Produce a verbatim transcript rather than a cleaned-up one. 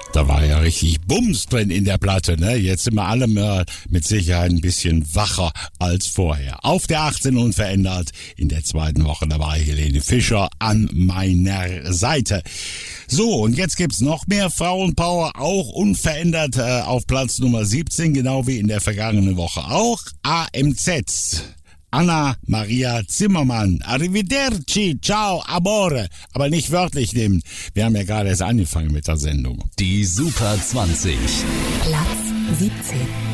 Da war ja richtig Bums drin in der Platte, ne? Jetzt sind wir alle mehr mit Sicherheit ein bisschen wacher als vorher. Auf der achtzehn unverändert in der zweiten Woche dabei Helene Fischer an meiner Seite. So, und jetzt gibt's noch mehr Frauenpower, auch unverändert äh, auf Platz Nummer siebzehn, genau wie in der vergangenen Woche auch. A M Z. Anna Maria Zimmermann. Arrivederci, ciao, amore. Aber nicht wörtlich nehmen. Wir haben ja gerade erst angefangen mit der Sendung. Die Super zwanzig. Platz siebzehn.